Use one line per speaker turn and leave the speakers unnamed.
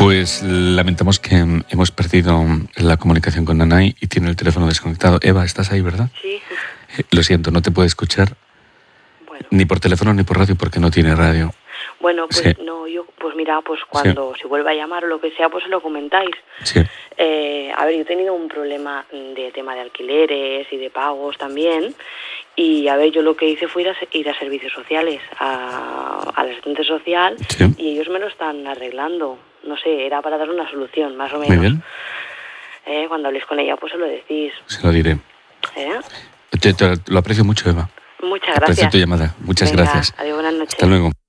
Pues lamentamos que hemos perdido la comunicación con Nanay y tiene el teléfono desconectado. Eva, ¿estás ahí, verdad?
Sí.
Lo siento, no te puede escuchar
Bueno.
ni por teléfono ni por radio porque no tiene radio.
Bueno, pues
Sí.
no, pues mira, pues cuando se vuelva a llamar o lo que sea, pues se lo comentáis.
Sí.
A ver, yo he tenido un problema de tema de alquileres y de pagos también. Y a ver, yo lo que hice fue ir a servicios sociales, al asistente social,
Sí.
y ellos me lo están arreglando. No sé, era para dar una solución, más o menos.
Muy bien.
Cuando habléis con ella, pues se lo decís.
Se lo diré. Te lo aprecio mucho, Eva.
Muchas
Aprecio
gracias.
tu llamada. Muchas
Venga,
gracias.
adiós, buenas noches.
Hasta luego.